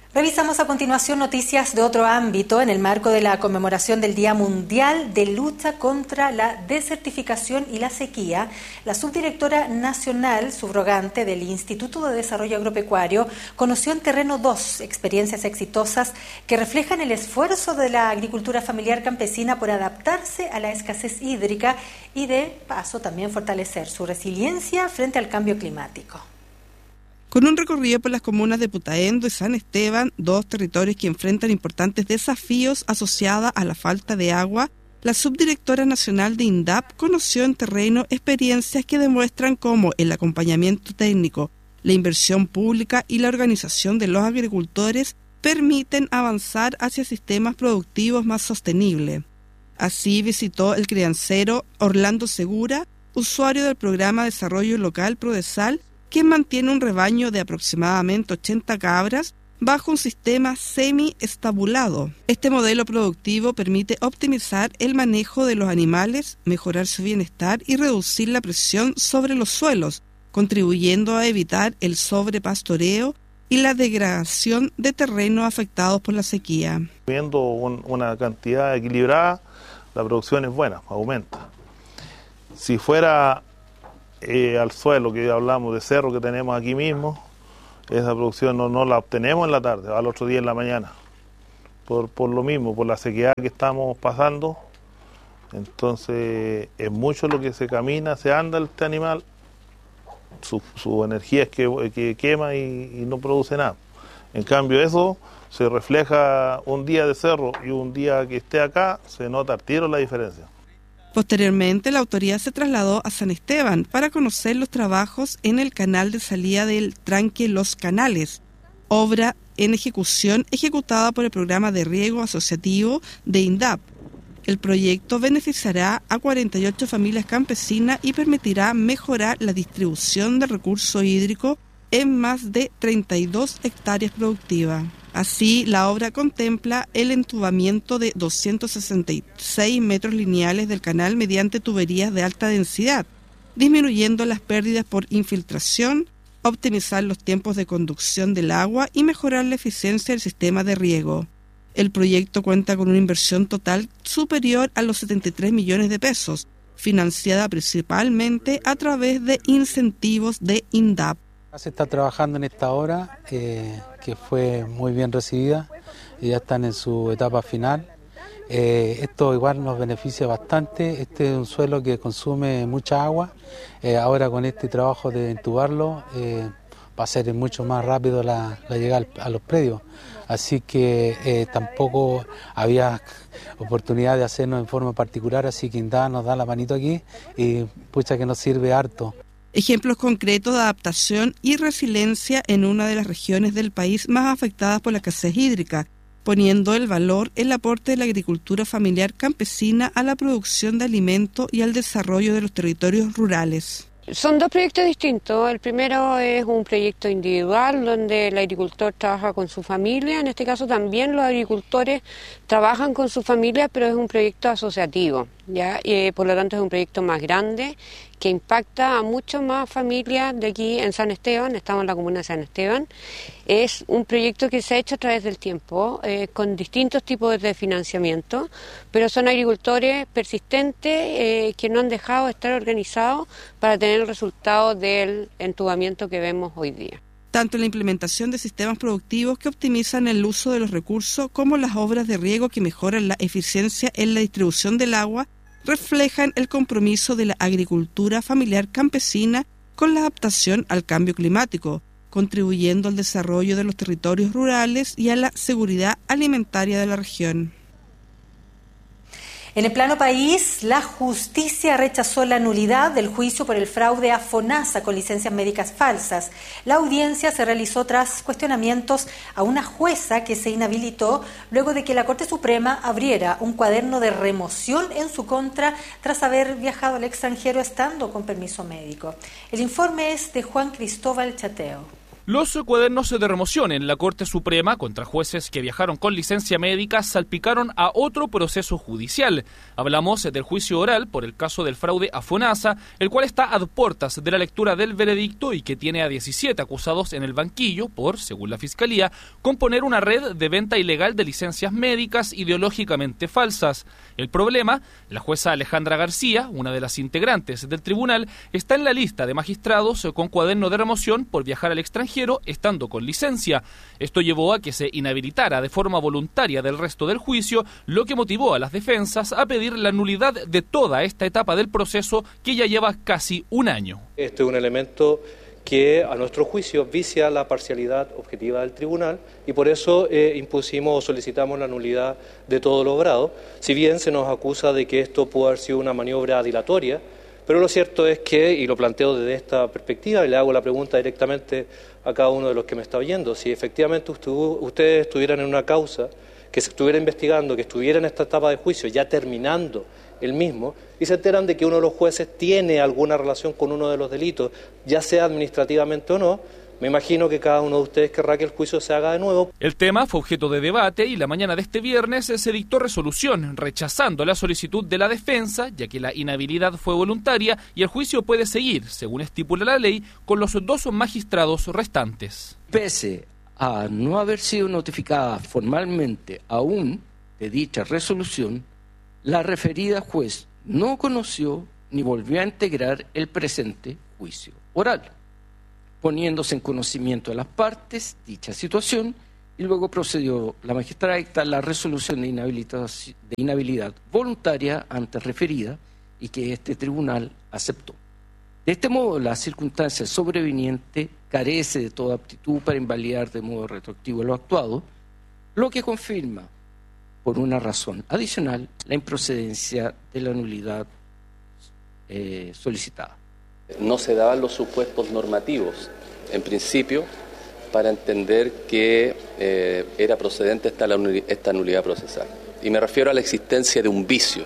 Revisamos a continuación noticias de otro ámbito. En el marco de la conmemoración del Día Mundial de Lucha contra la Desertificación y la Sequía, la subdirectora nacional subrogante del Instituto de Desarrollo Agropecuario conoció en Terreno 2 experiencias exitosas que reflejan el esfuerzo de la agricultura familiar campesina por adaptarse a la escasez hídrica y de paso también fortalecer su resiliencia frente al cambio climático. Con un recorrido por las comunas de Putaendo y San Esteban, dos territorios que enfrentan importantes desafíos asociados a la falta de agua, la subdirectora nacional de INDAP conoció en terreno experiencias que demuestran cómo el acompañamiento técnico, la inversión pública y la organización de los agricultores permiten avanzar hacia sistemas productivos más sostenibles. Así visitó el criancero Orlando Segura, usuario del programa de desarrollo local Prodesal, que mantiene un rebaño de aproximadamente 80 cabras bajo un sistema semi-estabulado. Este modelo productivo permite optimizar el manejo de los animales, mejorar su bienestar y reducir la presión sobre los suelos, contribuyendo a evitar el sobrepastoreo y la degradación de terrenos afectados por la sequía. Viendo una cantidad equilibrada, la producción es buena, aumenta. Si fuera al suelo que hablamos de cerro que tenemos aquí mismo, esa producción no la obtenemos en la tarde, al otro día en la mañana, por lo mismo, por la sequedad que estamos pasando. Entonces es mucho lo que se camina, se anda este animal, su energía es que quema y no produce nada. En cambio eso se refleja un día de cerro y un día que esté acá, se nota al tiro la diferencia. Posteriormente, la autoridad se trasladó a San Esteban para conocer los trabajos en el canal de salida del tranque Los Canales, obra en ejecución ejecutada por el programa de riego asociativo de INDAP. El proyecto beneficiará a 48 familias campesinas y permitirá mejorar la distribución del recurso hídrico en más de 32 hectáreas productivas. Así, la obra contempla el entubamiento de 266 metros lineales del canal mediante tuberías de alta densidad, disminuyendo las pérdidas por infiltración, optimizar los tiempos de conducción del agua y mejorar la eficiencia del sistema de riego. El proyecto cuenta con una inversión total superior a los 73 millones de pesos, financiada principalmente a través de incentivos de INDAP. Se está trabajando en esta obra que fue muy bien recibida, ya están en su etapa final. Esto igual nos beneficia bastante, este es un suelo que consume mucha agua, ahora con este trabajo de entubarlo va a ser mucho más rápido la llegada a los predios, así que tampoco había oportunidad de hacernos en forma particular, así que INDAP nos da la manito aquí y pucha que nos sirve harto. Ejemplos concretos de adaptación y resiliencia en una de las regiones del país más afectadas por la escasez hídrica, poniendo el valor en el aporte de la agricultura familiar campesina a la producción de alimentos y al desarrollo de los territorios rurales. Son dos proyectos distintos. El primero es un proyecto individual donde el agricultor trabaja con su familia. En este caso también los agricultores trabajan con su familia, pero es un proyecto asociativo, ¿ya? Por lo tanto es un proyecto más grande que impacta a muchas más familias de aquí en San Esteban. Estamos en la comuna de San Esteban. Es un proyecto que se ha hecho a través del tiempo, con distintos tipos de financiamiento, pero son agricultores persistentes que no han dejado de estar organizados para tener el resultado del entubamiento que vemos hoy día. Tanto la implementación de sistemas productivos que optimizan el uso de los recursos como las obras de riego que mejoran la eficiencia en la distribución del agua reflejan el compromiso de la agricultura familiar campesina con la adaptación al cambio climático, contribuyendo al desarrollo de los territorios rurales y a la seguridad alimentaria de la región. En el plano país, la justicia rechazó la nulidad del juicio por el fraude a FONASA con licencias médicas falsas. La audiencia se realizó tras cuestionamientos a una jueza que se inhabilitó luego de que la Corte Suprema abriera un cuaderno de remoción en su contra tras haber viajado al extranjero estando con permiso médico. El informe es de Juan Cristóbal Chateo. Los cuadernos de remoción en la Corte Suprema contra jueces que viajaron con licencia médica salpicaron a otro proceso judicial. Hablamos del juicio oral por el caso del fraude a FONASA, el cual está a puertas de la lectura del veredicto y que tiene a 17 acusados en el banquillo por, según la Fiscalía, componer una red de venta ilegal de licencias médicas ideológicamente falsas. El problema, la jueza Alejandra García, una de las integrantes del tribunal, está en la lista de magistrados con cuaderno de remoción por viajar al extranjero estando con licencia. Esto llevó a que se inhabilitara de forma voluntaria del resto del juicio, lo que motivó a las defensas a pedir la nulidad de toda esta etapa del proceso que ya lleva casi un año. Este es un elemento que a nuestro juicio vicia la parcialidad objetiva del tribunal y por eso impusimos o solicitamos la nulidad de todo lo obrado, si bien se nos acusa de que esto pudo haber sido una maniobra dilatoria, pero lo cierto es que, y lo planteo desde esta perspectiva, y le hago la pregunta directamente a cada uno de los que me está oyendo, si efectivamente ustedes estuvieran en una causa, que se estuviera investigando, que estuviera en esta etapa de juicio, ya terminando el mismo, y se enteran de que uno de los jueces tiene alguna relación con uno de los delitos, ya sea administrativamente o no, me imagino que cada uno de ustedes querrá que el juicio se haga de nuevo. El tema fue objeto de debate y la mañana de este viernes se dictó resolución, rechazando la solicitud de la defensa, ya que la inhabilidad fue voluntaria y el juicio puede seguir, según estipula la ley, con los 2 magistrados restantes. Pese a no haber sido notificada formalmente aún de dicha resolución, la referida juez no conoció ni volvió a integrar el presente juicio oral, poniéndose en conocimiento de las partes dicha situación, y luego procedió la magistrada a dictar la resolución de inhabilidad voluntaria antes referida y que este tribunal aceptó. De este modo, la circunstancia sobreviniente carece de toda aptitud para invalidar de modo retroactivo lo actuado, lo que confirma, por una razón adicional, la improcedencia de la nulidad solicitada. No se daban los supuestos normativos, en principio, para entender que era procedente esta nulidad procesal. Y me refiero a la existencia de un vicio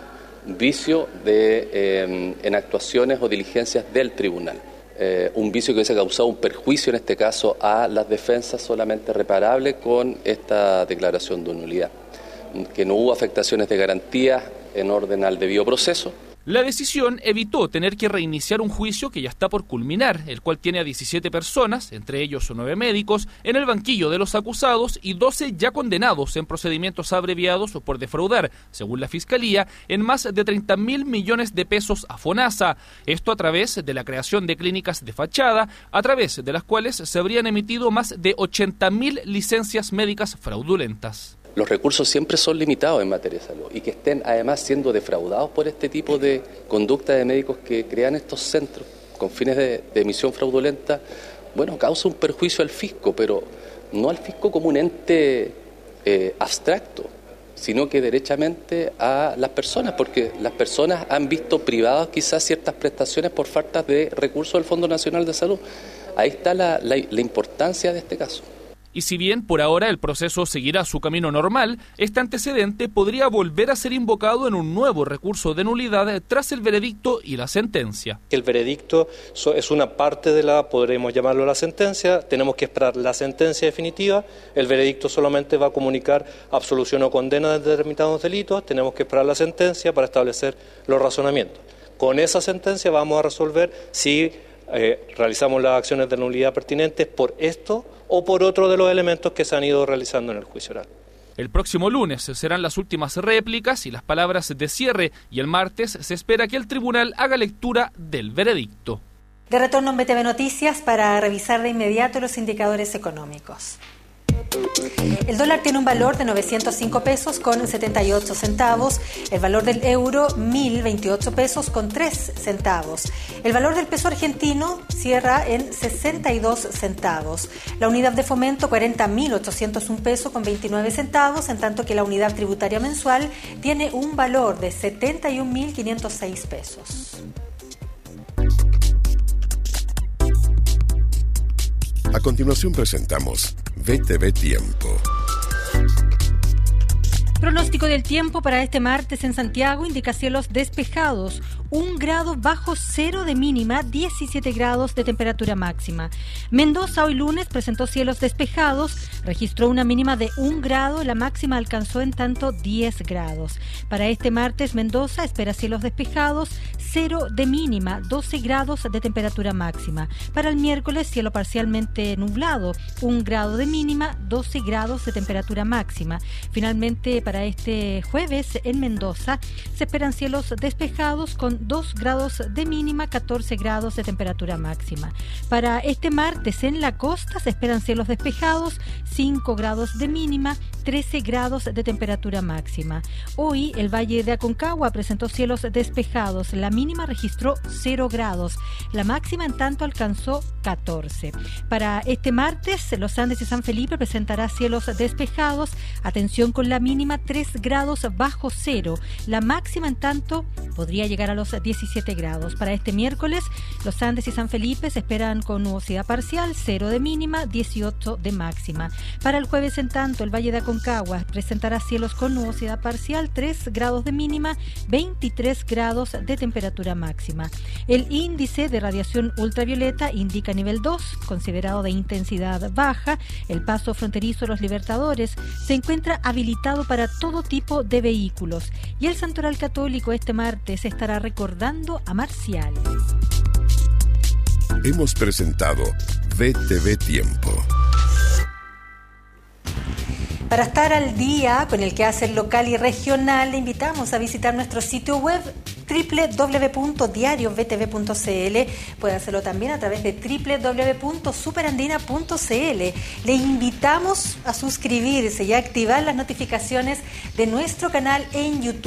en actuaciones o diligencias del tribunal. Un vicio que hubiese causado un perjuicio, en este caso, a las defensas solamente reparable con esta declaración de nulidad. Que no hubo afectaciones de garantía en orden al debido proceso. La decisión evitó tener que reiniciar un juicio que ya está por culminar, el cual tiene a 17 personas, entre ellos 9 médicos, en el banquillo de los acusados y 12 ya condenados en procedimientos abreviados por defraudar, según la Fiscalía, en más de 30.000 millones de pesos a FONASA. Esto a través de la creación de clínicas de fachada, a través de las cuales se habrían emitido más de 80.000 licencias médicas fraudulentas. Los recursos siempre son limitados en materia de salud y que estén además siendo defraudados por este tipo de conducta de médicos que crean estos centros con fines de emisión fraudulenta, bueno, causa un perjuicio al fisco, pero no al fisco como un ente abstracto, sino que derechamente a las personas, porque las personas han visto privadas quizás ciertas prestaciones por falta de recursos del Fondo Nacional de Salud. Ahí está la importancia de este caso. Y si bien por ahora el proceso seguirá su camino normal, este antecedente podría volver a ser invocado en un nuevo recurso de nulidad tras el veredicto y la sentencia. El veredicto es una parte de podremos llamarlo la sentencia, tenemos que esperar la sentencia definitiva, el veredicto solamente va a comunicar absolución o condena de determinados delitos, tenemos que esperar la sentencia para establecer los razonamientos. Con esa sentencia vamos a resolver si realizamos las acciones de nulidad pertinentes por esto o por otro de los elementos que se han ido realizando en el juicio oral. El próximo lunes serán las últimas réplicas y las palabras de cierre y el martes se espera que el tribunal haga lectura del veredicto. De retorno en BTV Noticias para revisar de inmediato los indicadores económicos. El dólar tiene un valor de 905 pesos con 78 centavos, el valor del euro 1.028 pesos con 3 centavos. El valor del peso argentino cierra en 62 centavos. La unidad de fomento 40.801 pesos con 29 centavos, en tanto que la unidad tributaria mensual tiene un valor de 71.506 pesos. A continuación presentamos BTV Tiempo. Pronóstico del tiempo para este martes en Santiago indica cielos despejados, 1 grado bajo cero de mínima, 17 grados de temperatura máxima. Mendoza hoy lunes presentó cielos despejados, registró una mínima de 1 grado, la máxima alcanzó en tanto 10 grados. Para este martes Mendoza espera cielos despejados, 0 de mínima, 12 grados de temperatura máxima. Para el miércoles cielo parcialmente nublado, 1 grado de mínima, 12 grados de temperatura máxima. Finalmente para este jueves en Mendoza se esperan cielos despejados con 2 grados de mínima, 14 grados de temperatura máxima. Para este martes en la costa se esperan cielos despejados, 5 grados de mínima, 13 grados de temperatura máxima. Hoy el Valle de Aconcagua presentó cielos despejados, la mínima registró 0 grados, la máxima en tanto alcanzó 14. Para este martes Los Andes y San Felipe presentará cielos despejados, atención con la mínima 3 grados bajo cero, la máxima en tanto podría llegar a los 17 grados. Para este miércoles Los Andes y San Felipe se esperan con nubosidad parcial, 0 de mínima, 18 de máxima. Para el jueves en tanto el Valle de Aconcagua presentará cielos con nubosidad parcial, 3 grados de mínima, 23 grados de temperatura máxima. El índice de radiación ultravioleta indica nivel 2, considerado de intensidad baja. El paso fronterizo Los Libertadores se encuentra habilitado para todo tipo de vehículos y el Santoral Católico este martes estará recordando a Marcial. Hemos presentado VTV Tiempo. Para estar al día con el quehacer local y regional, le invitamos a visitar nuestro sitio web www.diariovtv.cl. Puede hacerlo también a través de www.superandina.cl. Le invitamos a suscribirse y a activar las notificaciones de nuestro canal en YouTube.